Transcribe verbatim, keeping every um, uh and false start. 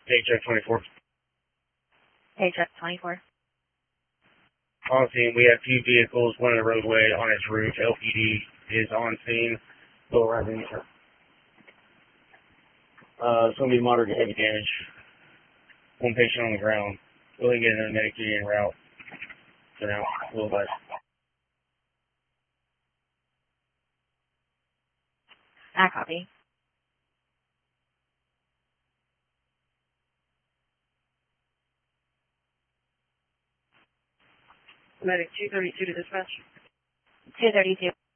Paycheck twenty-four. Paycheck twenty-four. On scene, we have two vehicles, one in the roadway on its roof. L P D is on scene. Go right in here. Uh, it's going to be moderate to heavy damage. One patient on the ground. Go ahead and get another medicated en route. For now, a little bit. I copy. Medic two thirty-two to dispatch. two thirty-two.